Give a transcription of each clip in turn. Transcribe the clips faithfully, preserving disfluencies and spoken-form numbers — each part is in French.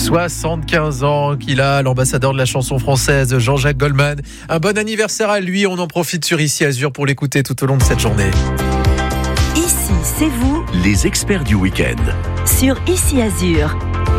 soixante-quinze ans qu'il a, l'ambassadeur de la chanson française, Jean-Jacques Goldman. Un bon anniversaire à lui, on en profite sur Ici Azur pour l'écouter tout au long de cette journée. Ici, c'est vous, les experts du week-end. Sur Ici Azur.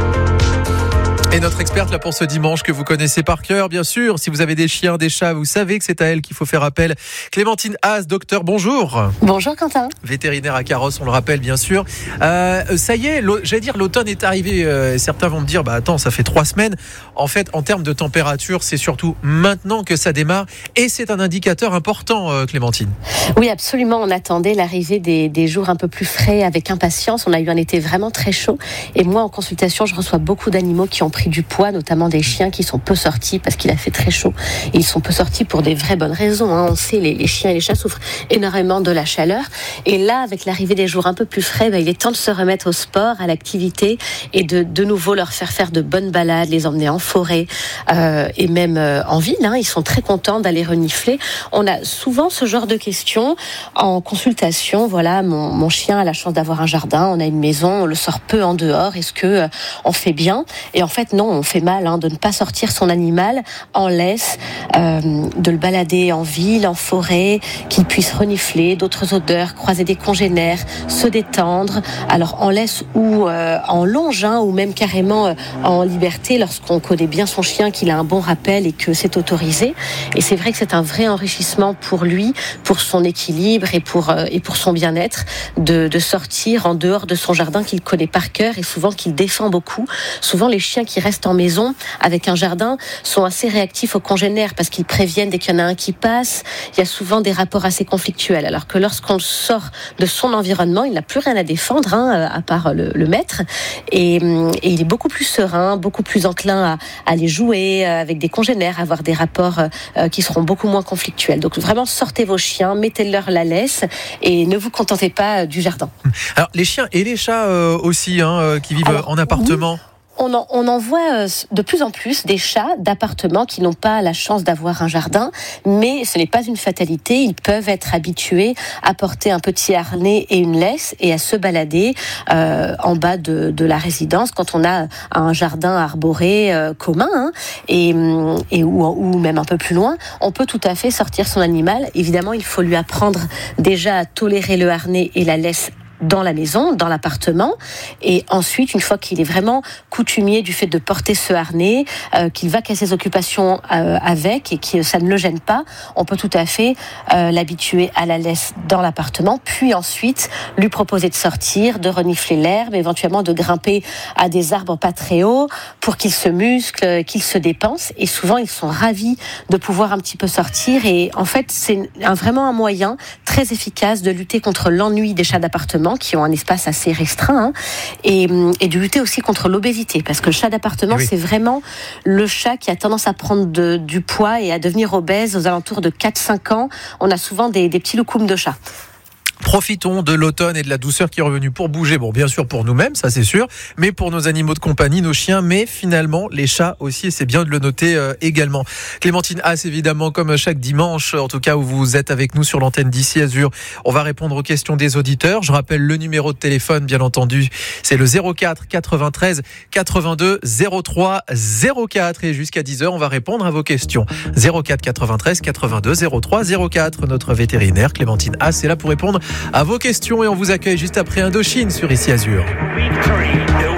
Et notre experte là pour ce dimanche que vous connaissez par cœur, bien sûr. Si vous avez des chiens, des chats, vous savez que c'est à elle qu'il faut faire appel. Clémentine Haas, docteur, bonjour. Bonjour Quentin. Vétérinaire à Carrosse, on le rappelle bien sûr. Euh, ça y est, j'allais dire l'automne est arrivé. Euh, certains vont me dire, bah attends, ça fait trois semaines. En fait, en termes de température, c'est surtout maintenant que ça démarre. Et c'est un indicateur important, euh, Clémentine. Oui, absolument. On attendait l'arrivée des, des jours un peu plus frais avec impatience. On a eu un été vraiment très chaud. Et moi, en consultation, je reçois beaucoup d'animaux qui ont pris du poids, notamment des chiens qui sont peu sortis parce qu'il a fait très chaud. Et ils sont peu sortis pour des vraies bonnes raisons. Hein. On sait, les, les chiens et les chats souffrent énormément de la chaleur. Et là, avec l'arrivée des jours un peu plus frais, bah, il est temps de se remettre au sport, à l'activité et de de nouveau leur faire faire de bonnes balades, les emmener en forêt euh, et même euh, en ville. Hein. Ils sont très contents d'aller renifler. On a souvent ce genre de questions en consultation. Voilà, mon, mon chien a la chance d'avoir un jardin, on a une maison, on le sort peu en dehors. Est-ce que euh, on fait bien ? Et en fait, non, on fait mal hein, de ne pas sortir son animal en laisse, euh, de le balader en ville, en forêt, qu'il puisse renifler d'autres odeurs, croiser des congénères, se détendre. Alors en laisse ou euh, en longe, hein, ou même carrément euh, en liberté lorsqu'on connaît bien son chien, qu'il a un bon rappel et que c'est autorisé. Et c'est vrai que c'est un vrai enrichissement pour lui, pour son équilibre et pour, euh, et pour son bien-être de, de sortir en dehors de son jardin qu'il connaît par cœur et souvent qu'il défend beaucoup. Souvent les chiens qui restent en maison avec un jardin sont assez réactifs aux congénères parce qu'ils préviennent dès qu'il y en a un qui passe. Il y a souvent des rapports assez conflictuels, alors que lorsqu'on sort de son environnement, il n'a plus rien à défendre hein, à part le, le maître et, et il est beaucoup plus serein, beaucoup plus enclin à, à aller jouer avec des congénères, à avoir des rapports euh, qui seront beaucoup moins conflictuels. Donc vraiment sortez vos chiens, mettez-leur la laisse et ne vous contentez pas du jardin. Alors les chiens et les chats euh, aussi hein, qui vivent alors, en appartement. Oui. On en, on en voit de plus en plus des chats d'appartements qui n'ont pas la chance d'avoir un jardin, mais ce n'est pas une fatalité. Ils peuvent être habitués à porter un petit harnais et une laisse et à se balader euh, en bas de, de la résidence quand on a un jardin arboré euh, commun hein, et, et ou, ou même un peu plus loin. On peut tout à fait sortir son animal. Évidemment, il faut lui apprendre déjà à tolérer le harnais et la laisse dans la maison, dans l'appartement, et ensuite, une fois qu'il est vraiment coutumier du fait de porter ce harnais, euh, qu'il va qu'à ses occupations euh, avec et que ça ne le gêne pas, on peut tout à fait euh, l'habituer à la laisse dans l'appartement, puis ensuite lui proposer de sortir, de renifler l'herbe, éventuellement de grimper à des arbres pas très hauts pour qu'il se muscle, qu'il se dépense, et souvent ils sont ravis de pouvoir un petit peu sortir, et en fait c'est un, vraiment un moyen très efficace de lutter contre l'ennui des chats d'appartement qui ont un espace assez restreint hein, et, et de lutter aussi contre l'obésité parce que le chat d'appartement oui. c'est vraiment le chat qui a tendance à prendre de, du poids et à devenir obèse aux alentours de quatre à cinq ans. On a souvent des, des petits loukoums de chats. Profitons de l'automne et de la douceur qui est revenue pour bouger. Bon, bien sûr pour nous-mêmes, ça c'est sûr, mais pour nos animaux de compagnie, nos chiens, mais finalement les chats aussi, et c'est bien de le noter euh, également. Clémentine Haas, évidemment, comme chaque dimanche, en tout cas où vous êtes avec nous sur l'antenne d'Ici Azur, on va répondre aux questions des auditeurs. Je rappelle le numéro de téléphone, bien entendu, c'est le zéro quatre quatre-vingt-treize quatre-vingt-deux zéro trois zéro quatre et jusqu'à dix heures, on va répondre à vos questions. zéro quatre quatre-vingt-treize quatre-vingt-deux zéro trois zéro quatre. Notre vétérinaire Clémentine Haas est là pour répondre à vos questions et on vous accueille juste après Indochine sur Ici Azur. Victory.